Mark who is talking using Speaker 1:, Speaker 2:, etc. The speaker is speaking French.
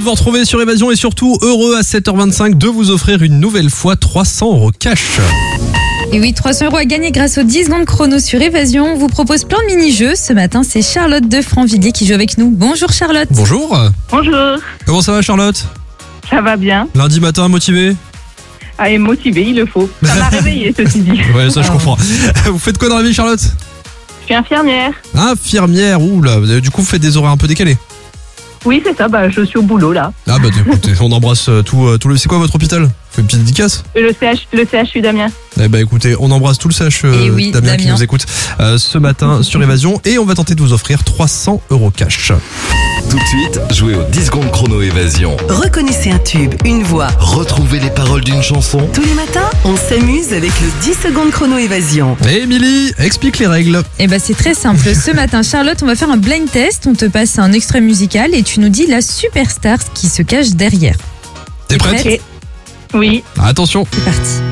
Speaker 1: de vous retrouver sur Évasion et surtout heureux à 7h25 de vous offrir une nouvelle fois 300 € cash.
Speaker 2: Et oui, 300 € à gagner grâce aux 10 secondes chrono sur Évasion. On vous propose plein de mini-jeux. Ce matin, c'est Charlotte de Franvilliers qui joue avec nous. Bonjour Charlotte.
Speaker 1: Bonjour.
Speaker 3: Bonjour,
Speaker 1: Comment ça va Charlotte?
Speaker 3: ça va bien?
Speaker 1: Lundi matin motivé?
Speaker 3: Ah, et motivé, il le faut. Ça m'a réveillé, ceci dit.
Speaker 1: Ouais, ça je comprends. Vous faites quoi dans la vie Charlotte?
Speaker 3: Je suis infirmière.
Speaker 1: Infirmière, oula, du coup vous faites des horaires un peu décalés.
Speaker 3: Oui, c'est ça, je suis au boulot là.
Speaker 1: Ah bah écoutez, on embrasse tout le... C'est quoi votre hôpital? Vous faites une petite dédicace?
Speaker 3: Le CHU d'Amiens.
Speaker 1: Eh bah écoutez, on embrasse tout le CH
Speaker 2: oui,
Speaker 1: Damien qui
Speaker 2: Damien.
Speaker 1: nous écoute ce matin sur Évasion et on va tenter de vous offrir 300 € cash.
Speaker 4: Tout de suite, jouez aux 10 secondes chrono Évasion.
Speaker 5: Reconnaissez un tube, une voix.
Speaker 4: Retrouvez les paroles d'une chanson.
Speaker 5: Tous les matins, on s'amuse avec le 10 secondes chrono Évasion.
Speaker 1: Et Émilie, explique les règles.
Speaker 2: Eh ben, c'est très simple. Ce matin, Charlotte, on va faire un blind test. On te passe un extrait musical et tu nous dis la superstar qui se cache derrière.
Speaker 1: T'es prête?
Speaker 3: Oui.
Speaker 1: Attention.
Speaker 2: C'est parti.